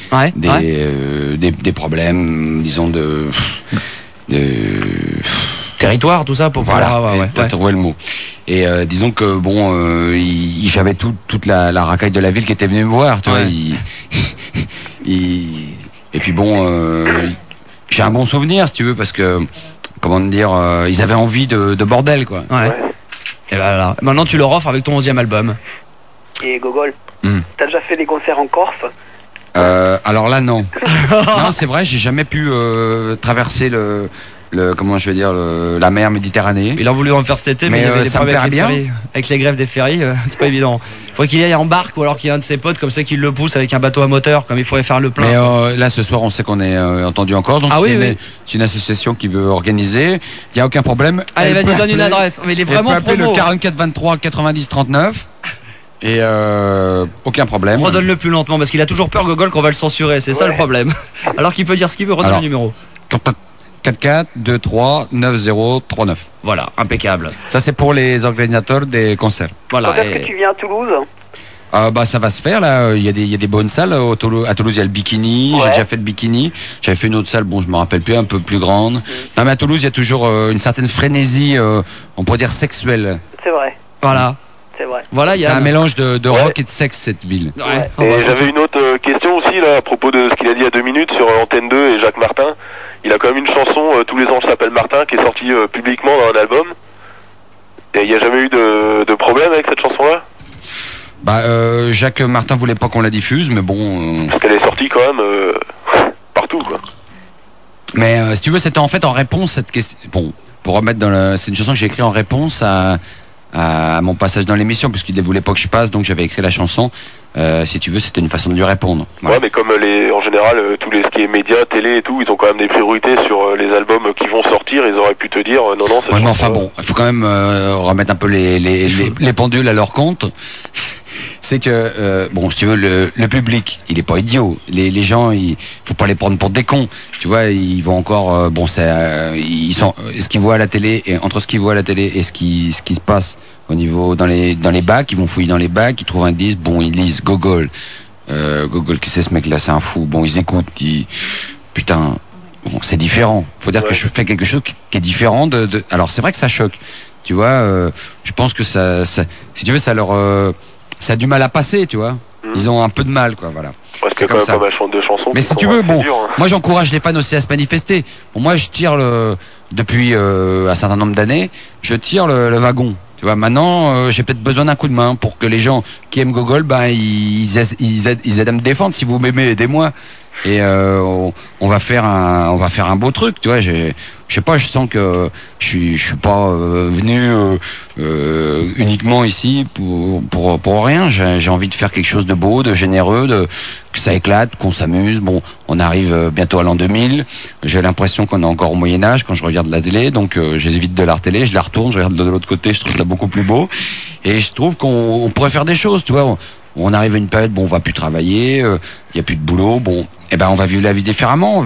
des problèmes, disons de territoire, tout ça pour t'as trouvé le mot. Et disons que bon, j'avais toute la racaille de la ville qui était venue me voir, tu vois. Et puis bon, j'ai un bon souvenir, si tu veux, parce que comment dire, ils avaient envie de bordel, quoi. Ouais. Et voilà. Maintenant, tu leur offres avec ton 11e album. Et Gogol, t'as déjà fait des concerts en Corse? Alors là, non. Non, c'est vrai, j'ai jamais pu traverser comment je vais dire, la mer Méditerranée. Il a voulu en faire cet été, mais il y avait des problèmes avec les ferries. Avec les grèves des ferries, c'est pas évident. Il faudrait qu'il y aille en barque ou alors qu'il y ait un de ses potes comme ça qui le pousse avec un bateau à moteur, comme il faudrait faire le plein. Mais là, ce soir, on sait qu'on est entendu encore, donc c'est une association qui veut organiser. Il n'y a aucun problème. Allez, vas-y, donne une adresse. Mais il est vraiment promo. Le 44 23 90 39. Et aucun problème. Redonne le plus lentement parce qu'il a toujours peur, Gogol, qu'on va le censurer. C'est ça le problème. Alors qu'il peut dire ce qu'il veut, redonne le numéro. 44 23 90 39. Voilà, impeccable. Ça c'est pour les organisateurs des concerts. Voilà. Quand est-ce que tu viens à Toulouse? Ça va se faire là. Il y a des bonnes salles à Toulouse. Il y a le Bikini. J'ai déjà fait le Bikini. J'avais fait une autre salle. Bon, je me rappelle plus, un peu plus grande. Non, mais à Toulouse, il y a toujours une certaine frénésie, on pourrait dire sexuelle. C'est vrai. Voilà. C'est vrai. Voilà, c'est un mélange de rock et de sexe, cette ville. Ouais. Et j'avais une autre question aussi là à propos de ce qu'il a dit il y a 2 minutes sur Antenne 2 et Jacques Martin. Il a quand même une chanson, Tous les anges s'appellent Martin, qui est sortie publiquement dans un album. Et il n'y a jamais eu de problème avec cette chanson-là? Jacques Martin voulait pas qu'on la diffuse, mais bon... Parce qu'elle est sortie quand même partout, quoi. Mais si tu veux, c'était en fait en réponse à cette question... Bon, pour remettre c'est une chanson que j'ai écrite en réponse à mon passage dans l'émission, puisqu'il ne voulait pas que je passe, donc j'avais écrit la chanson. Si tu veux, c'était une façon de lui répondre. Ouais, mais comme en général, ce qui est médias, télé et tout, ils ont quand même des priorités sur les albums qui vont sortir, ils auraient pu te dire non, mais enfin bon, il faut quand même remettre un peu les pendules à leur compte. C'est que si tu veux, le public, il est pas idiot. Les gens, faut pas les prendre pour des cons. Tu vois, ils vont encore ils sont ce qu'ils voient à la télé, et entre ce qu'ils voient à la télé et ce qui se passe au niveau dans les bacs, ils vont fouiller dans les bacs, ils trouvent un disque, ils lisent Gogol. Gogol, qui c'est ce mec là, c'est un fou. Bon, ils écoutent, putain, c'est différent. Faut dire que je fais quelque chose qui est différent alors c'est vrai que ça choque. Tu vois, je pense que ça si tu veux, ça a du mal à passer, tu vois. Ils ont un peu de mal, quoi, voilà. Ouais, c'est comme ça. Pas mal de chansons. Mais si tu veux, moi j'encourage les fans aussi à se manifester. Bon, moi je tire depuis un certain nombre d'années, je tire le wagon. Tu vois, maintenant j'ai peut-être besoin d'un coup de main pour que les gens qui aiment Gogol, ils aident à me défendre. Si vous m'aimez, aidez-moi. Et on va faire un beau truc, tu vois. Je sais pas, je sens que je suis pas venu uniquement ici pour rien. J'ai envie de faire quelque chose de beau, de généreux, que ça éclate, qu'on s'amuse. Bon, on arrive bientôt à l'an 2000. J'ai l'impression qu'on est encore au Moyen-Âge quand je regarde la télé, donc j'évite de la télé, je la retourne, je regarde de l'autre côté, je trouve ça beaucoup plus beau. Et je trouve qu'on pourrait faire des choses, tu vois. On arrive à une période, on va plus travailler, il y a plus de boulot, on va vivre la vie différemment.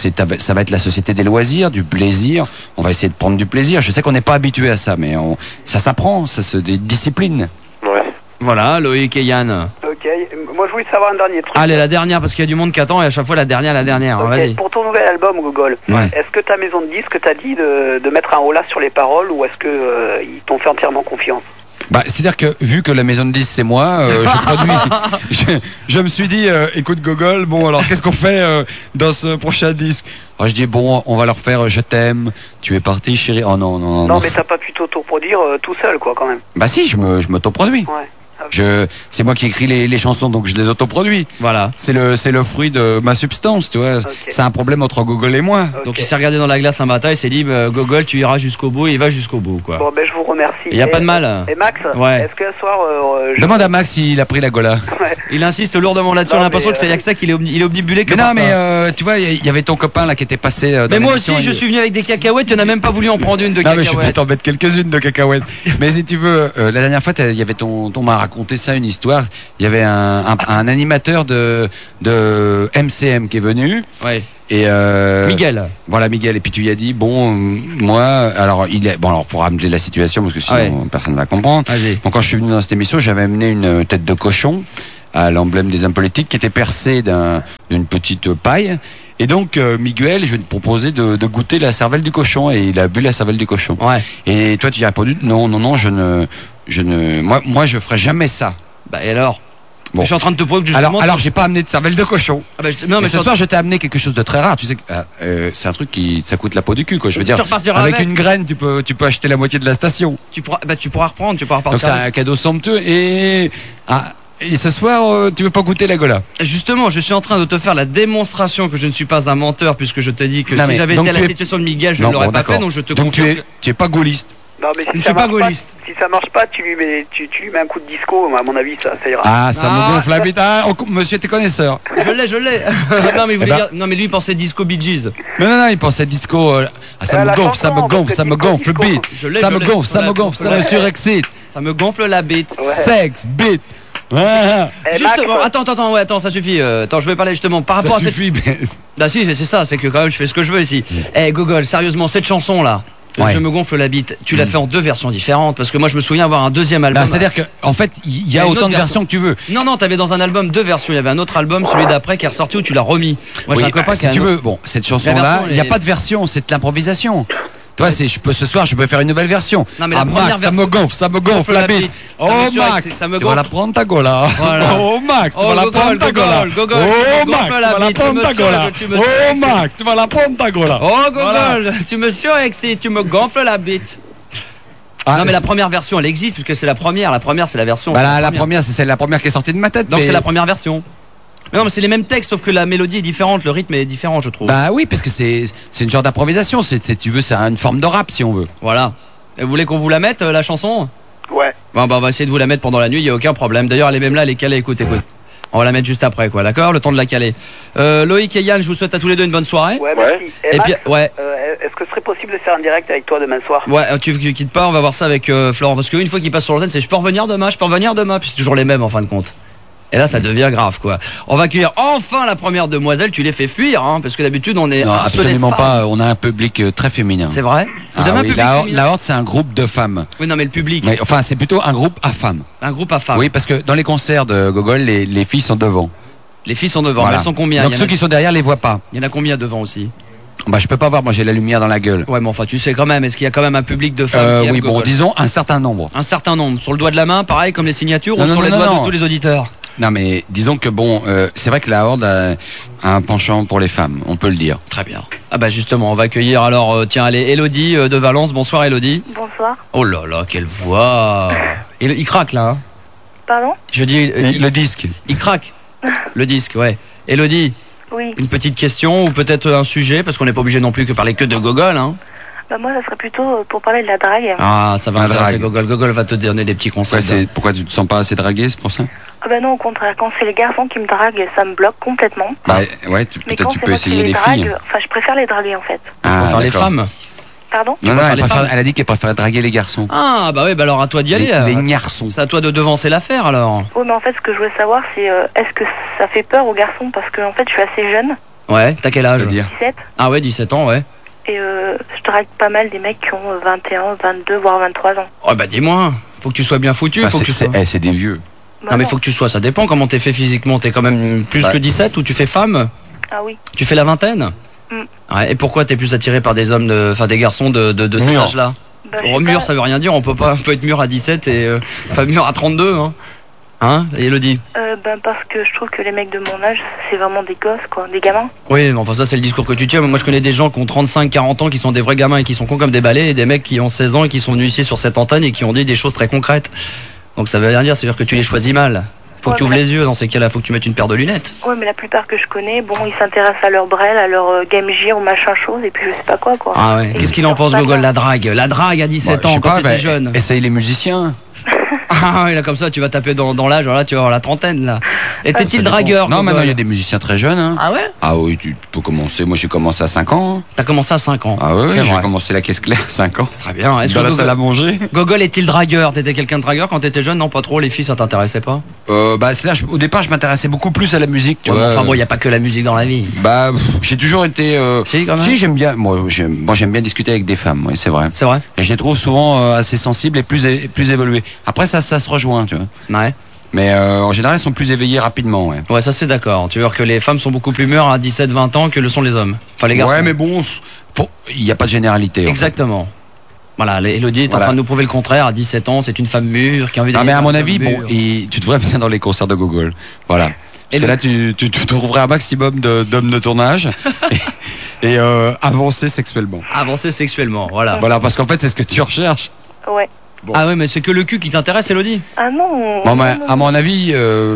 Ça va être la société des loisirs, du plaisir. On va essayer de prendre du plaisir. Je sais qu'on n'est pas habitué à ça, mais ça s'apprend, ça se discipline. Ouais. Voilà, Loïc et Yann. Ok, moi je voulais savoir un dernier truc. Allez, la dernière, parce qu'il y a du monde qui attend et à chaque fois la dernière. Okay. Vas-y. Pour ton nouvel album, Gogol, est-ce que ta maison de disques t'a dit de mettre un holà sur les paroles, ou est-ce que ils t'ont fait entièrement confiance? C'est-à-dire que vu que la maison de disques c'est moi, je produis. je me suis dit, écoute Gogol, alors qu'est-ce qu'on fait dans ce prochain disque? Alors je dis on va leur faire Je t'aime, tu es parti chérie. Oh non. Non, mais t'as pas pu t'autoproduire tout seul, quoi, quand même. Si, je m'autoproduis. Ouais. C'est moi qui écris les chansons, donc je les autoproduis. Voilà. C'est le fruit de ma substance, tu vois. Okay. C'est un problème entre Gogol et moi. Okay. Donc il s'est regardé dans la glace un matin, il s'est dit Gogol, tu iras jusqu'au bout, et il va jusqu'au bout, quoi. Bon, je vous remercie. Il y a pas de mal. Et Max, est-ce que ce soir demande à Max s'il a pris la Gola. Ouais. Il insiste lourdement là-dessus, on a l'impression que c'est Yaxa qu'il est omnibulé que par ça. Tu vois, il y avait ton copain là qui était passé dans mais moi aussi, je suis venu avec des cacahuètes, tu n'as même pas voulu en prendre une de cacahuètes. Non, mais je vais t'en mettre quelques-unes de cacahuètes. Mais si tu veux, la dernière fois, il y avait ton m'a raconté ça, une histoire. Il y avait un animateur de MCM qui est venu. Ouais. Et Miguel. Voilà, Miguel. Et puis tu lui as dit moi, alors pour ramener la situation parce que sinon personne ne va comprendre. Vas-y. Donc quand je suis venu dans cette émission, j'avais amené une tête de cochon à l'emblème des hommes politiques qui était percé d'une petite paille. Et donc Miguel, je vais te proposer de goûter la cervelle du cochon, et il a bu la cervelle du cochon. Ouais. Et toi tu y as répondu non, moi je ferai jamais ça. Bah et alors? Bon. Je suis en train de te prouver que justement. Alors j'ai pas amené de cervelle de cochon. Ah bah, non, mais ce soir je t'ai amené quelque chose de très rare. Tu sais que c'est un truc ça coûte la peau du cul, quoi. Je veux dire, avec une graine tu peux acheter la moitié de la station. Tu pourras reprendre, tu pourras repartir. Donc c'est un cadeau somptueux et ce soir tu veux pas goûter la gola. Justement, je suis en train de te faire la démonstration que je ne suis pas un menteur, puisque je te dis que si j'avais été à la situation de Miguel, je ne l'aurais pas fait. Donc je te confirme. Tu es pas gaulliste. Non, mais si ça marche pas, si ça marche pas, tu lui mets un coup de disco, à mon avis, ça ira. Ah, ça me gonfle la bite. Monsieur, t'es connaisseur. Je l'ai. Non, mais il voulait dire, non, mais lui, il pensait disco Bee Gees. Non, il pensait disco. Ça me gonfle le beat. Ça me gonfle, ça me surexcite. Ça me gonfle la bite. Sexe, beat. Justement, attends, ça suffit. Attends, je vais parler justement par rapport à cette. Bah si, c'est ça, c'est que quand même je fais ce que je veux ici. Gogol, sérieusement, cette chanson là. Je me gonfle la bite. Tu l'as fait en 2 versions différentes, parce que moi je me souviens avoir un deuxième album. C'est-à-dire que en fait il y a autant de versions que tu veux. Non, t'avais dans un album 2 versions. Il y avait un autre album, celui d'après, qui est ressorti où tu l'as remis. Moi j'ai un copain qui si tu veux. Bon, cette chanson-là, il n'y a pas de version, c'est de l'improvisation. Toi, ce soir, je peux faire une nouvelle version. Non, mais la première version, ça me gonfle la bite. Oh Max, tu vas la prendre ta gola. Oh Max, tu vas la prendre ta gola. Oh Max, tu vas la prendre ta gola. Oh Max, tu vas la prendre ta gola. Oh Gogol, tu me surexcites, tu me gonfles la bite. Non, mais la première version, elle existe, puisque c'est la première. La première, c'est la version. La première, c'est la première qui est sortie de ma tête. Donc c'est la première version. Mais non, mais c'est les mêmes textes, sauf que la mélodie est différente, le rythme est différent, je trouve. Bah oui, parce que c'est une genre d'improvisation. C'est une forme de rap, si on veut. Voilà. Et vous voulez qu'on vous la mette, la chanson? Ouais. Bon, on va essayer de vous la mettre pendant la nuit, il y a aucun problème. D'ailleurs, elle est même là, elle est calée. Écoute. On va la mettre juste après, quoi, d'accord? Le temps de la caler. Loïc et Yann, je vous souhaite à tous les deux une bonne soirée. Ouais, merci. Et Max, puis, est-ce que ce serait possible de faire un direct avec toi demain soir? Ouais, tu quittes pas, on va voir ça avec Florent. Parce qu'une fois qu'il passe sur l'antenne, c'est je peux revenir demain, puis c'est toujours les mêmes en fin de compte. Et là, ça devient grave, quoi. On va accueillir enfin la première demoiselle. Tu les fais fuir, hein, parce que d'habitude, on est. Non, absolument pas. On a un public très féminin. C'est vrai. Vous avez un public féminin. La Horde, c'est un groupe de femmes. Oui, non, mais le public. Enfin, c'est plutôt un groupe à femmes. Un groupe à femmes. Oui, parce que dans les concerts de Gogol, les filles sont devant. Les filles sont devant. Voilà. Elles sont combien? Donc ceux qui sont derrière les voient pas. Il y en a combien devant aussi? Bah, je peux pas voir. Moi, j'ai la lumière dans la gueule. Ouais, mais enfin, tu sais quand même. Est-ce qu'il y a quand même un public de femmes qui oui, bon, disons un certain nombre. Un certain nombre. Sur le doigt de la main, pareil, comme les signatures, ou sur les doigts de tous les auditeurs? Non, mais disons que bon, c'est vrai que la Horde a un penchant pour les femmes, on peut le dire. Très bien. Ah bah justement, on va accueillir alors, Elodie de Valence. Bonsoir Elodie. Bonsoir. Oh là là, quelle voix. Il craque là. Hein. Pardon? Je dis le disque. Il craque. Le disque, ouais. Elodie. Oui. Une petite question ou peut-être un sujet, parce qu'on n'est pas obligé non plus que parler que de Gogol, hein. Bah moi, ça serait plutôt pour parler de la drague. Ah, ça va intéresser Gogol. Gogol va te donner des petits conseils. Ouais, pourquoi tu te sens pas assez dragué, c'est pour ça? Ah bah non, au contraire, quand c'est les garçons qui me draguent, ça me bloque complètement. Bah ouais, peut-être tu peux essayer les filles. Enfin, je préfère les draguer en fait. Ah, les femmes. Pardon? Non, elle a dit qu'elle préférait draguer les garçons. Ah bah oui, bah alors à toi d'y aller. Les garçons. C'est à toi de devancer l'affaire alors. Oui, mais en fait, ce que je voulais savoir, c'est est-ce que ça fait peur aux garçons? Parce que en fait, je suis assez jeune. Ouais, t'as quel âge? 17. Ah ouais, 17 ans, ouais. Et je drague pas mal des mecs qui ont 21, 22, voire 23 ans. Oh bah dis-moi, faut que tu sois bien foutu. Bah, faut que tu sois... c'est des vieux. Bah non mais faut que tu sois, ça dépend comment t'es fait physiquement. T'es quand même plus que 17 ou tu fais femme? Ah oui. Tu fais la vingtaine? Ouais, et pourquoi t'es plus attiré par des hommes, des garçons de cet âge-là? Bah, mûr, ça veut rien dire, on peut être mûr à 17 et pas mûr à 32, hein. Hein, Elodie? Parce que je trouve que les mecs de mon âge, c'est vraiment des gosses, quoi, des gamins. Oui, mais enfin ça c'est le discours que tu tiens. Moi je connais des gens qui ont 35, 40 ans, qui sont des vrais gamins et qui sont cons comme des balais, et des mecs qui ont 16 ans et qui sont venus ici sur cette antenne et qui ont dit des choses très concrètes. Donc ça veut rien dire, c'est-à-dire que tu les choisis mal. Faut que tu ouvres les yeux dans ces cas-là, faut que tu mettes une paire de lunettes. Ouais, mais la plupart que je connais, bon, ils s'intéressent à leur brel, à leur Game Gear ou machin chose, et puis je sais pas quoi. Ah ouais. Qu'est-ce qu'il en pense, Gogol, la drague? La drague à 17 ans, quand t'étais jeune. Essaye les musiciens. Ah oui, là comme ça tu vas taper dans l'âge, là tu vas avoir la trentaine là. Et t'es-il dragueur? Non, maintenant il y a des musiciens très jeunes. Hein. Ah ouais? Ah oui, tu peux commencer. Moi j'ai commencé à 5 ans. Hein. T'as commencé à 5 ans? Ah oui, j'ai commencé la caisse claire à 5 ans. Très bien. Est-ce que la salle à manger? Gogol est-il dragueur? T'étais quelqu'un de dragueur quand t'étais jeune? Non, pas trop. Les filles ça t'intéressait pas? Bah c'est là, au départ je m'intéressais beaucoup plus à la musique. Tu vois, enfin bon, y a pas que la musique dans la vie. Bah j'ai toujours été. Si, quand même. Si, j'aime bien. Moi j'aime bien discuter avec des femmes. Oui, c'est vrai. C'est vrai. Et je les trouve souvent assez sensibles et plus évolués. Après ça se rejoint, tu vois. Ouais. Mais en général, elles sont plus éveillées rapidement, ouais. Ouais, ça c'est d'accord. Tu veux dire que les femmes sont beaucoup plus mûres à 17-20 ans que le sont les hommes. Enfin, les garçons. Ouais, mais bon, il n'y a pas de généralité. Exactement. Voilà, Elodie est en train de nous prouver le contraire. À 17 ans, c'est une femme mûre qui a envie d'aller. Non, mais à mon avis, tu devrais venir dans les concerts de Gogol. Voilà. Parce que là, tu trouverais un maximum d'hommes de ton âge et avancer sexuellement. Avancer sexuellement, voilà. Voilà, parce qu'en fait, c'est ce que tu recherches. Ouais. Bon. Ah ouais, mais c'est que le cul qui t'intéresse, Elodie? Ah non. Bon, à mon avis.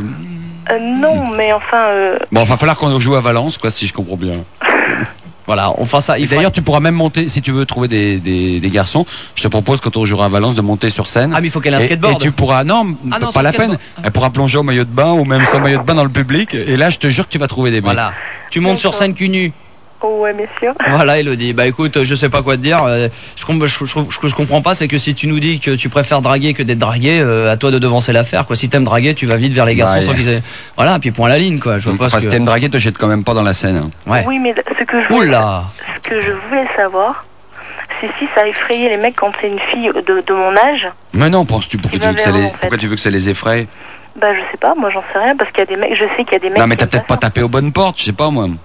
Non, mais enfin. Bon, il va falloir qu'on joue à Valence, quoi, si je comprends bien. Voilà, on fera ça. D'ailleurs, tu pourras même monter, si tu veux trouver des garçons, je te propose quand on jouera à Valence de monter sur scène. Ah, mais il faut qu'elle ait un skateboard. Et tu pourras, non, pas la peine. Elle pourra plonger au maillot de bain ou même sans maillot de bain dans le public. Et là, je te jure que tu vas trouver des mecs. Voilà. Tu montes sur scène cul nu. Oh ouais, bien sûr. Voilà, Elodie. Bah écoute, je sais pas quoi te dire. Ce que je comprends pas, c'est que si tu nous dis que tu préfères draguer que d'être dragué, à toi de devancer l'affaire, quoi. Si t'aimes draguer, tu vas vite vers les garçons sans qu'ils aient. Voilà, puis point à la ligne, quoi. Je vois pas si t'aimes draguer, te jette quand même pas dans la scène. Hein. Ouais. Oui, mais ce que je voulais savoir, c'est si ça effrayait les mecs quand c'est une fille de mon âge. Mais non, penses-tu pourquoi tu veux que ça les effraie? Bah je sais pas, moi j'en sais rien parce qu'il y a des mecs, je sais qu'il y a des mecs. Non, mais t'as peut-être pas tapé aux bonnes portes, je sais pas moi.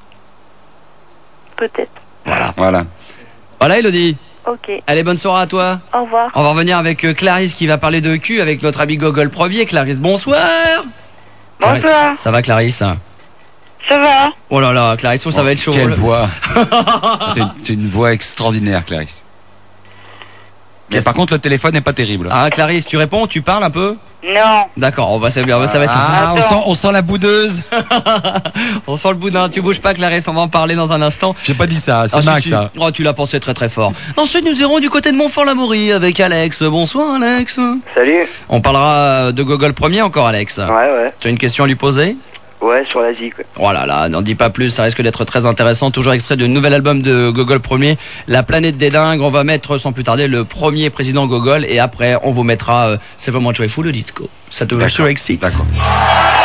Peut-être. Voilà. Voilà, Elodie. Ok. Allez, bonne soirée à toi. Au revoir. On va revenir avec Clarisse qui va parler de cul avec notre ami Gogol Premier. Clarisse, bonsoir. Bonsoir. Ça va, Clarisse? Ça va. Oh là là, Clarisse, ça va être chaud. Quelle voix. T'es une voix extraordinaire, Clarisse. Mais par contre, le téléphone n'est pas terrible. Ah, Clarisse, tu réponds, tu parles un peu? Non. D'accord, ça va être. Ah, on sent la boudeuse. On sent le boudin. Tu bouges pas, Clarisse, on va en parler dans un instant. J'ai pas dit ça, c'est Max, ça. Oh, tu l'as pensé très très fort. Ensuite, nous irons du côté de Montfort-l'Amaury avec Alex. Bonsoir, Alex. Salut. On parlera de Gogol Premier encore, Alex. Ouais. Tu as une question à lui poser? Ouais, sur l'Asie, quoi. Oh là là, n'en dis pas plus, ça risque d'être très intéressant. Toujours extrait du nouvel album de Gogol Premier, La Planète des Dingues. On va mettre sans plus tarder le premier président Gogol et après on vous mettra C'est vraiment joyful le disco. Ça te excite. D'accord.